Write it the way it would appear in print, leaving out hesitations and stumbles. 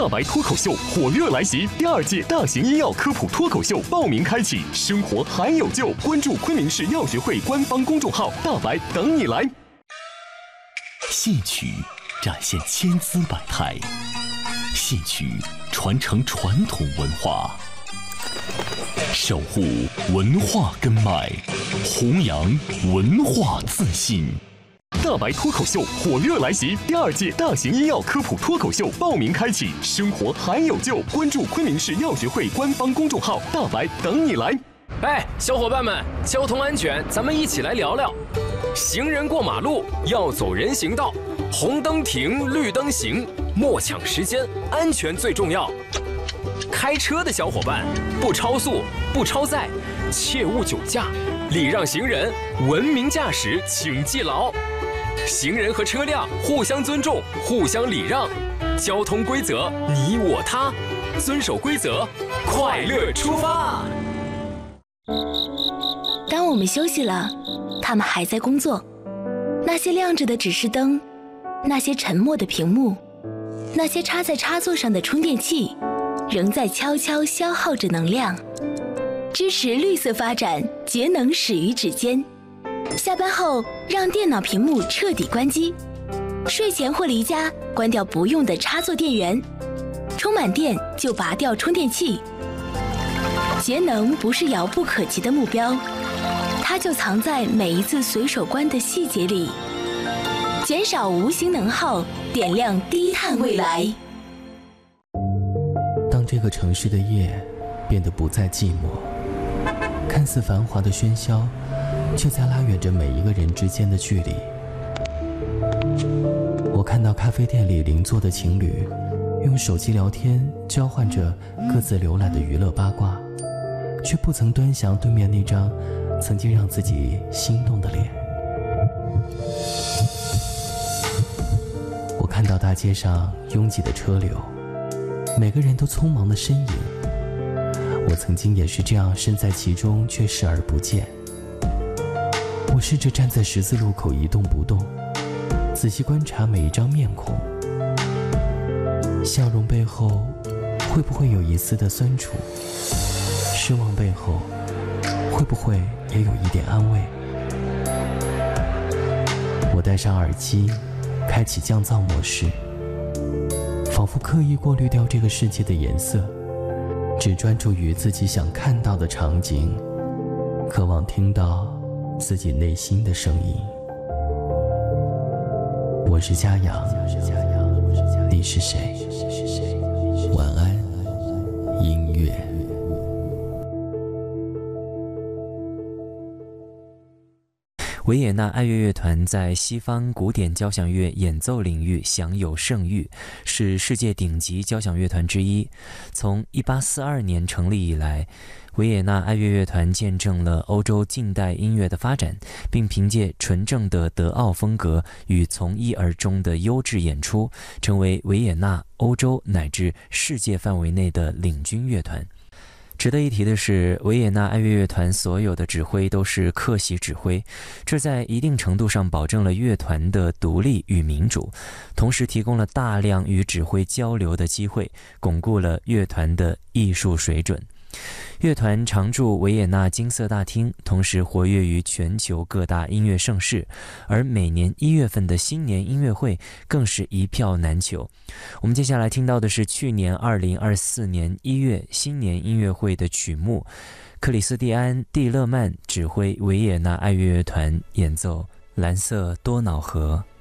大白脱口秀火热来袭，第2届大型医药科普脱口秀报名开启，生活还有救！关注昆明市药学会官方公众号，大白等你来。戏曲展现千姿百态，戏曲传承传统文化，守护文化根脉，弘扬文化自信。大白脱口秀火热来袭，第2届大型医药科普脱口秀报名开启，生活还有救！关注昆明市药学会官方公众号，大白等你来。 哎，小伙伴们，交通安全，咱们一起来聊聊。行人过马路要走人行道，红灯停，绿灯行，莫抢时间，安全最重要。开车的小伙伴，不超速，不超载，切勿酒驾，礼让行人，文明驾驶，请记牢。行人和车辆互相尊重，互相礼让，交通规则你我他，遵守规则，快乐出发。 当我们休息了，他们还在工作。那些亮着的指示灯，那些沉默的屏幕，那些插在插座上的充电器，仍在悄悄消耗着能量。支持绿色发展，节能始于指尖。下班后，让电脑屏幕彻底关机。睡前或离家，关掉不用的插座电源。充满电就拔掉充电器。节能不是遥不可及的目标，它就藏在每一次随手关的细节里。减少无形能耗，点亮低碳未来。 当这个城市的夜变得不再寂寞，看似繁华的喧嚣，却在拉远着每一个人之间的距离。我看到咖啡店里邻座的情侣用手机聊天，交换着各自浏览的娱乐八卦，却不曾端详对面那张曾经让自己心动的脸。我看到大街上拥挤的车流，每个人都匆忙的身影。我曾经也是这样身在其中，却视而不见。我试着站在十字路口一动不动，仔细观察每一张面孔，笑容背后会不会有一丝的酸楚？失望背后会不会也有一点安慰？我戴上耳机，开启降噪模式，仿佛刻意过滤掉这个世界的颜色，只专注于自己想看到的场景，渴望听到自己内心的声音。我是嘉阳，你是谁？晚安，音乐。 维也纳爱乐乐团在西方古典交响乐演奏领域享有盛誉，是世界顶级交响乐团之一。从1842年成立以来，维也纳爱乐乐团见证了欧洲近代音乐的发展，并凭借纯正的德奥风格与从一而终的优质演出，成为维也纳、欧洲乃至世界范围内的领军乐团。值得一提的是，维也纳爱乐乐团所有的指挥都是客席指挥，这在一定程度上保证了乐团的独立与民主，同时提供了大量与指挥交流的机会，巩固了乐团的艺术水准。乐团常驻维也纳金色大厅，同时活跃于全球各大音乐盛事，而每年1月份的新年音乐会更是一票难求。我们接下来听到的是去年2024年1月新年音乐会的曲目，克里斯蒂安·蒂勒曼指挥维也纳爱乐乐团演奏《蓝色多瑙河》。